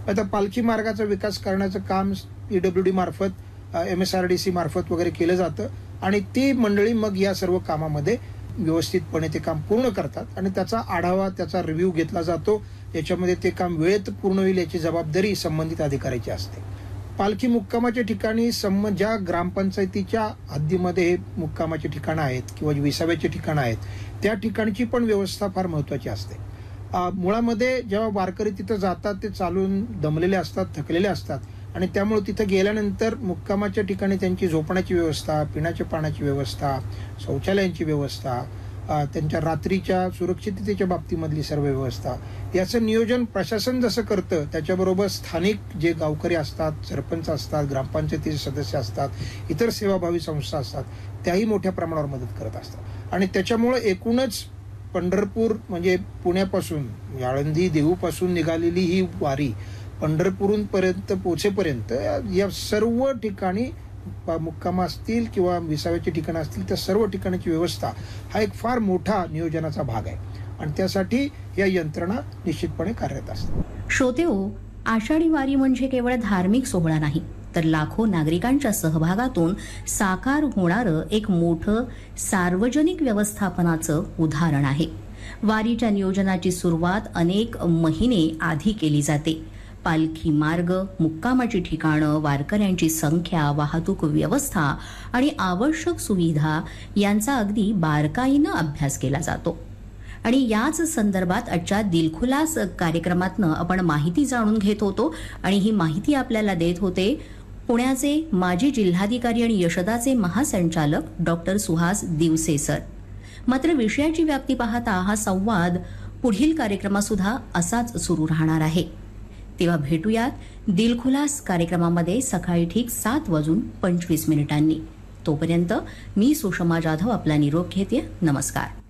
आता पालखी मार्गाचा विकास करण्याचं काम PWD मार्फत MSRDC मार्फत वगैरे केलं जातं आणि ती मंडळी मग या सर्व कामामध्ये व्यवस्थितपणे ते काम पूर्ण करतात आणि त्याचा आढावा, त्याचा रिव्ह्यू घेतला जातो. याच्यामध्ये ते काम वेळेत पूर्ण होईल याची जबाबदारी संबंधित अधिकाऱ्याची असते. पालखी मुक्कामाच्या ठिकाणी ज्या ग्रामपंचायतीच्या हद्दीमध्ये हे मुक्कामाचे ठिकाणं आहेत किंवा विसाव्याचे ठिकाणं आहेत, त्या ठिकाणची पण व्यवस्था फार महत्त्वाची असते. मुळामध्ये जेव्हा वारकरी तिथं जातात ते चालून दमलेले असतात, थकलेले असतात आणि त्यामुळे तिथं गेल्यानंतर मुक्कामाच्या ठिकाणी त्यांची झोपण्याची व्यवस्था, पिण्याच्या पाण्याची व्यवस्था, शौचालयांची व्यवस्था, त्यांच्या रात्रीच्या सुरक्षिततेच्या बाबतीमधली सर्व व्यवस्था याचं नियोजन प्रशासन जसं करतं त्याच्याबरोबर स्थानिक जे गावकरी असतात, सरपंच असतात, ग्रामपंचायतीचे सदस्य असतात, इतर सेवाभावी संस्था असतात, त्याही मोठ्या प्रमाणावर मदत करत असतात आणि त्याच्यामुळे एकूणच पंढरपूर म्हणजे पुण्यापासून आळंदी देहूपासून निघालेली ही वारी पंढरपूरपर्यंत पोहोचेपर्यंत या सर्व ठिकाणी मुक्काम असतील किंवा विसाव्याची ठिकाणं असतील त्या सर्व ठिकाणाची व्यवस्था हा एक फार मोठा नियोजनाचा भाग आहे आणि त्यासाठी या यंत्रणा निश्चितपणे कार्यरत असतात. श्रोतेहो, आषाढी वारी म्हणजे केवळ धार्मिक सोहळा नाही तर लाखो नागरिकांच्या सहभागातून साकार होणारं एक मोठं सार्वजनिक व्यवस्थापनाचं उदाहरण आहे. वारीच्या नियोजनाची सुरुवात अनेक महिने आधी केली जाते. पालखी मार्ग, मुक्कामाची ठिकाणं, वारकऱ्यांची संख्या, वाहतूक व्यवस्था आणि आवश्यक सुविधा यांचा अगदी बारकाईनं अभ्यास केला जातो. आणि याच संदर्भात आजच्या दिलखुलास कार्यक्रमातनं आपण माहिती जाणून घेत होतो आणि ही माहिती आपल्याला देत होते पुण्याचे माजी जिल्हाधिकारी आणि यशदाचे महासंचालक डॉक्टर सुहास दिवसे सर. मात्र विषयाची व्याप्ती पाहता हा संवाद पुढील कार्यक्रमात सुद्धा असाच सुरू राहणार आहे. तेव्हा भेटूयात दिलखुलास कार्यक्रमामध्ये सकाळी ठीक 7:25 तोपर्यंत मी सुषमा जाधव आपला निरोप घेते. नमस्कार.